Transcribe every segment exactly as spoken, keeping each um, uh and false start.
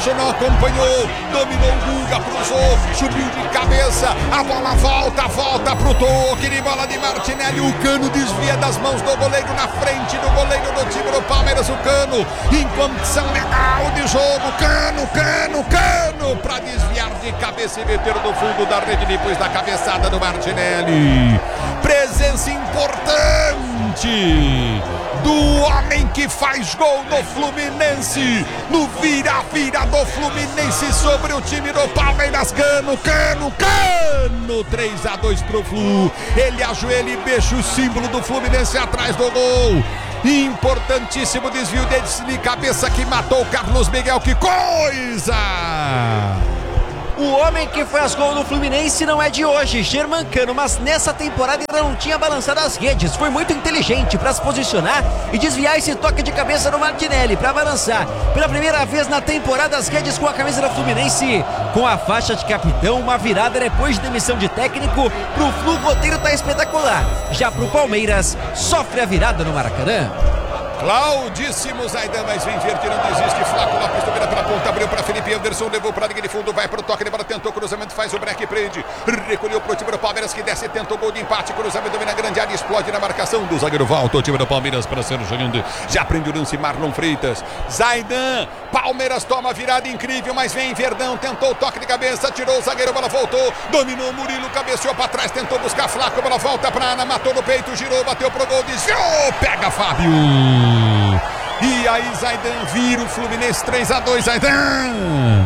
pressionou, acompanhou, dominou o Guga, cruzou, subiu de cabeça, a bola volta, volta pro toque de bola de Martinelli, o Cano desvia das mãos do goleiro na frente do goleiro do time do Palmeiras, o Cano, em condição legal de jogo, Cano, Cano, Cano, pra desviar de cabeça e meter no fundo da rede depois da cabeçada do Martinelli. Presença importante do homem que faz gol no Fluminense, no vira-vira do Fluminense sobre o time do Palmeiras. Cano, Cano, Cano, três a dois pro Flu. Ele ajoelha e beija o símbolo do Fluminense atrás do gol. Importantíssimo desvio de cabeça que matou o Carlos Miguel, que coisa! O homem que faz gol no Fluminense não é de hoje, Germancano, mas nessa temporada ainda não tinha balançado as redes. Foi muito inteligente para se posicionar e desviar esse toque de cabeça no Martinelli para balançar. Pela primeira vez na temporada as redes com a camisa do Fluminense, com a faixa de capitão, uma virada depois de demissão de técnico. Pro Flu, o roteiro tá espetacular. Já pro Palmeiras, sofre a virada no Maracanã. Claudíssimo Zaidan, mas vem verde, não desiste. Flaco Lopes domina pela ponta, abriu para Felipe Anderson, levou para a linha de fundo, vai para o toque de bola, tentou cruzamento, faz o break, prende, recolheu para o time do Palmeiras que desce, tentou gol de empate, cruzamento, domina a grande área, explode na marcação do zagueiro, volta o time do Palmeiras para ser jogando, já prende o lance Marlon Freitas. Zaidan, Palmeiras toma a virada incrível, mas vem Verdão, tentou o toque de cabeça, tirou o zagueiro, bola voltou, dominou Murilo, cabeceou para trás, tentou buscar Flaco, bola volta para Ana, matou no peito, girou, bateu pro gol, desviou, pega Fábio. E aí Zaidan vira o Fluminense três a dois, Zaidan.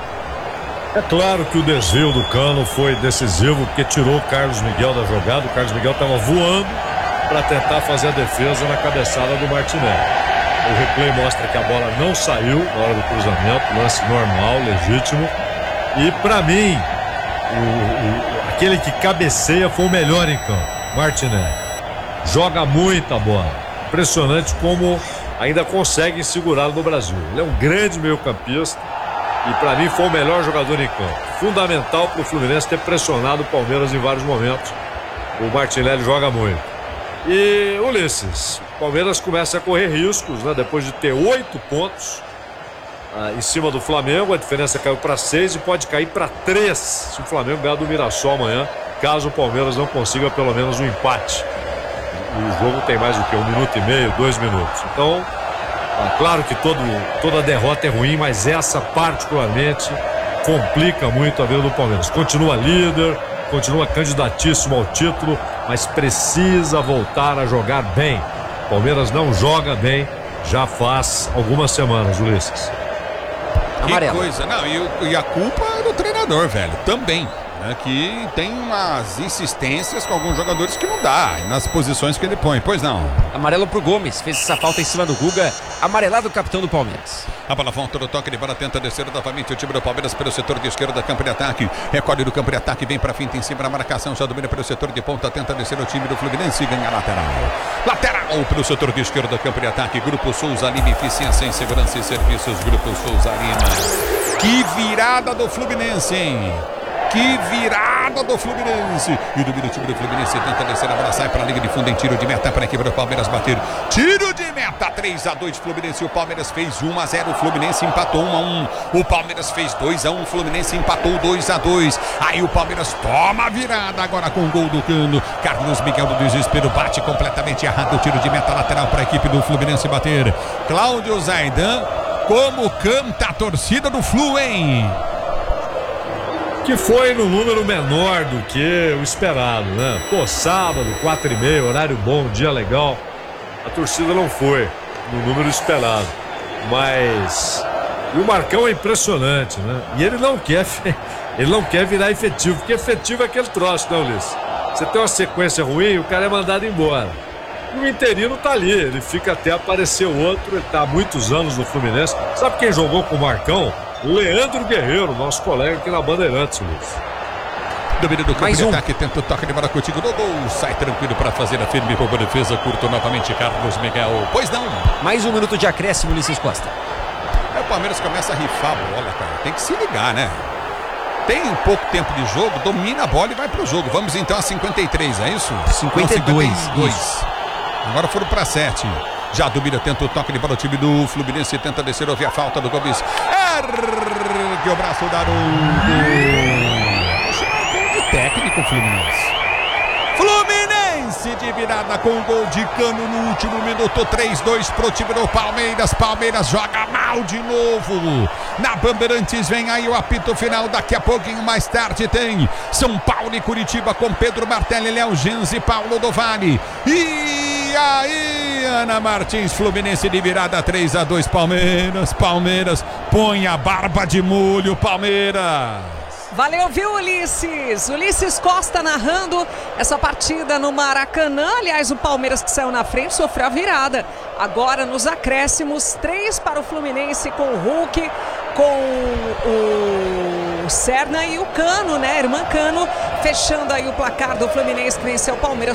É claro que o desvio do Cano foi decisivo, porque tirou o Carlos Miguel da jogada. O Carlos Miguel estava voando para tentar fazer a defesa na cabeçada do Martinelli. O replay mostra que a bola não saiu na hora do cruzamento, lance normal, legítimo. E para mim, o, o, aquele que cabeceia foi o melhor em campo, Martinelli. Joga muita bola. Impressionante como ainda conseguem segurar no Brasil. Ele é um grande meio-campista e para mim foi o melhor jogador em campo. Fundamental para o Fluminense ter pressionado o Palmeiras em vários momentos. O Martinelli joga muito. E Ulisses, o Palmeiras começa a correr riscos, né? Depois de ter oito pontos ah, em cima do Flamengo, a diferença caiu para seis e pode cair para três se o Flamengo ganhar do Mirassol amanhã, caso o Palmeiras não consiga pelo menos um empate. O jogo tem mais do que um minuto e meio, dois minutos. Então, é claro que todo, toda derrota é ruim, mas essa particularmente complica muito a vida do Palmeiras. Continua líder, continua candidatíssimo ao título, mas precisa voltar a jogar bem. O Palmeiras não joga bem já faz algumas semanas, Ulisses. Que Amarelo. coisa, não, e, e a culpa é do treinador, velho, também. Que tem umas insistências com alguns jogadores que não dá nas posições que ele põe, pois não. Amarelo pro Gomes, fez essa falta em cima do Guga, amarelado o capitão do Palmeiras. A bola volta do toque de bola, tenta descer novamente o time do Palmeiras pelo setor de esquerda, campo de ataque, recolhe do campo de ataque, vem pra finta em cima da marcação, já domina pelo setor de ponta, tenta descer o time do Fluminense e ganha lateral. Lateral pelo setor de esquerda, campo de ataque, Grupo Souza Lima, eficiência em segurança e serviços, Grupo Souza Lima. Que virada do Fluminense, hein? Que virada do Fluminense. E do time do Fluminense tenta descer a bola, sai para a linha de fundo em tiro de meta para a equipe do Palmeiras bater. Tiro de meta, três a dois Fluminense. O Palmeiras fez um a zero, o Fluminense empatou um a um. O Palmeiras fez dois a um, o Fluminense empatou dois a dois. Aí o Palmeiras toma a virada agora com o gol do Cano. Carlos Miguel do desespero bate completamente errado. O tiro de meta lateral para a equipe do Fluminense bater. Cláudio Zaidan, como canta a torcida do Flu, hein? Que foi no número menor do que o esperado, né? Pô, sábado, quatro e meia, horário bom, dia legal. A torcida não foi no número esperado. Mas... E o Marcão é impressionante, né? E ele não quer, ele não quer virar efetivo, porque efetivo é aquele troço, né, Ulisses? Você tem uma sequência ruim, o cara é mandado embora. E o interino tá ali, ele fica até aparecer o outro, ele tá há muitos anos no Fluminense. Sabe quem jogou com o Marcão? Leandro Guerreiro, nosso colega aqui na Bandeirantes, Luiz. Domínio do campo de ataque, tenta o toque de bola contigo no gol, sai tranquilo para fazer a firme boa defesa, curto novamente Carlos Miguel, pois não. Mais um minuto de acréscimo, Ulisses Costa. É, o Palmeiras começa a rifar a bola, cara, tem que se ligar, né? Tem um pouco tempo de jogo, domina a bola e vai pro jogo. Vamos então a cinquenta e três, é isso? cinquenta e dois. Não, cinquenta e dois. Agora foram para sete. Já domina, tenta o toque de bola, o time do Fluminense tenta descer, houve a falta do Gomes. Ergue o braço da técnico Fluminense. Fluminense de virada com gol de Cano no último minuto. Três dois pro time do Palmeiras. Palmeiras joga mal de novo. Na Bandeirantes vem aí o apito final. Daqui a pouquinho mais tarde tem São Paulo e Curitiba com Pedro Martelli, Léo Gens e Paulo do Vale. E aí, Ana Martins, Fluminense de virada três a dois. Palmeiras, Palmeiras, põe a barba de molho, Palmeiras. Valeu, viu, Ulisses? Ulisses Costa narrando essa partida no Maracanã. Aliás, o Palmeiras, que saiu na frente, sofreu a virada. Agora, nos acréscimos, três para o Fluminense com o Hulk, com o Serna e o Cano, né? Irmã Cano, fechando aí o placar do Fluminense, que venceu o Palmeiras